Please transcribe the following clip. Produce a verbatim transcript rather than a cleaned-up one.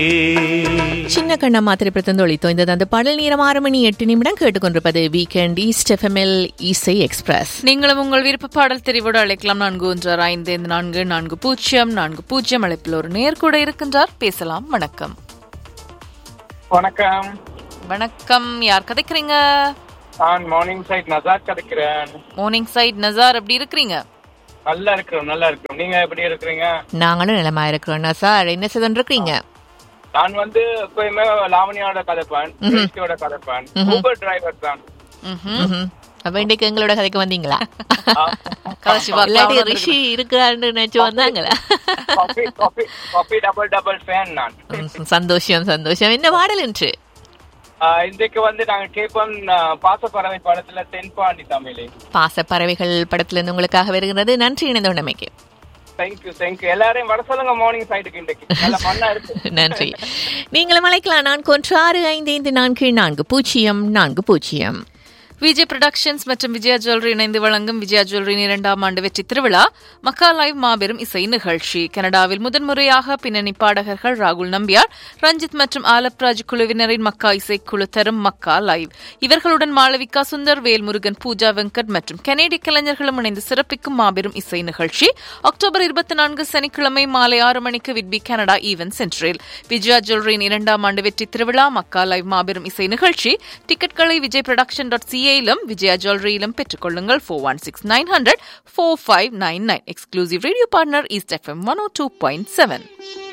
சின்ன கண்ணம்மா திரைப்படத்திலிருந்து ஒளித்தோய்ந்தது அந்த பாடல் நேரம் ஆறு மணி எட்டு நிமிடம் கேட்டுக்கொண்டிருப்பது வீக்கெண்ட் ஈஸ்ட் எஃப்எம்எல் இசை எக்ஸ்பிரஸ். நீங்களும் உங்கள் விருப்ப பாடல் தெரிவோடு அழைக்கலாம். நான்கு ஒன்று ஐந்து நான்கு நான்கு பூஜ்ஜியம் நான்கு பூஜ்ஜியம் அழைப்பில் ஒரு நேர் கூட இருக்கின்றார், பேசலாம். வணக்கம். வணக்கம். வணக்கம், யார் கதைக்கிறீங்க? நான் மார்னிங் சைட் நசார் கதைக்கிறேன். மார்னிங் சைட் நசார், எப்படி இருக்கிறீங்க? நல்லா இருக்கிறோம், நல்லா இருக்கிறோம். நீங்க எப்படி இருக்கிறீங்க? நாங்களும் நிலமா இருக்கிறோம். நசார், என்ன செய்து இருக்கிறீங்க? நான் வந்து எப்பயுமே லாவணியோட கதைப்பேன், ரிஷியோட கதைப்பேன், ஊபர் டிரைவர் தான். அப்ப இன்னைக்கு எங்களோட கதைக்கு வந்தீங்களா? ரிஷி இருக்கிறான்னு நினைச்சு வந்தாங்களா? காஃபி டபுள் டபுள் ஃபேன் நான். சந்தோஷம் சந்தோஷம். என்ன பாடல் என்று இன்றைக்கு வந்து நாங்க கேட்போம். பாசப்பறவை படத்துல தென்பாண்டி தமிழே. பாசப்பறவைகள் படத்துல இருந்து உங்களுக்காக வருகிறது. நன்றி இணைந்த உடமைக்கு. Thank you thank you. எல்லாரையும் வர சொல்லுங்க மார்னிங் சைடுக்கு. இன்றைக்கு நல்ல மண்ணா இருக்கு. நன்றி. நீங்களும் அழைக்கலாம். நான்கு ஒன்று ஆறு ஐந்து ஐந்து நான்கு நான்கு பூஜ்ஜியம் நான்கு பூஜ்ஜியம். விஜய் புரொடக்ஷன்ஸ் மற்றும் விஜயா ஜுவல்லரி இணைந்து வழங்கும் விஜயா ஜுவல்லரியின் இரண்டாம் ஆண்டு வெற்றி திருவிழா மக்கா லைவ் மாபெரும் இசை நிகழ்ச்சி. கனடாவில் முதன்முறையாக பின்னணி பாடகர்கள் ராகுல் நம்பியார், ரஞ்சித் மற்றும் ஆலப்ராஜ் குழுவினரின் மக்கா இசைக்குழு தரும் மக்கா லைவ். இவர்களுடன் மாளவிகா சுந்தர், வேல்முருகன், பூஜா வெங்கட் மற்றும் கனேடிய கலைஞர்களும் இணைந்து சிறப்பிக்கும் மாபெரும் இசை நிகழ்ச்சி அக்டோபர் இருபத்தி நான்கு சனிக்கிழமை மாலை ஆறு மணிக்கு விட்பி கனடா ஈவென்ட் சென்டரில். விஜயா ஜுவல்லரியின் இரண்டாம் ஆண்டு வெற்றி திருவிழா மக்கா லைவ் மாபெரும் இசை நிகழ்ச்சி. டிக்கெட்களை Vijay production dot CA Vijaya ஜுவல்லரியிலும் பெற்றுக் கொள்ளுங்கள். Four one six nine hundred four five nine nine. Exclusive radio partner east FM one ஓ டூ பாயிண்ட் செவன்.